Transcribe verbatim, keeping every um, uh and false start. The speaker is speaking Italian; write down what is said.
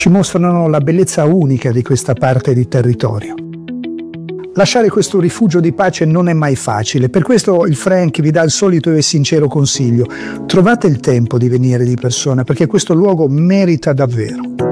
ci mostrano la bellezza unica di questa parte di territorio. Lasciare questo rifugio di pace non è mai facile, per questo il Frank vi dà il solito e sincero consiglio: trovate il tempo di venire di persona, perché questo luogo merita davvero.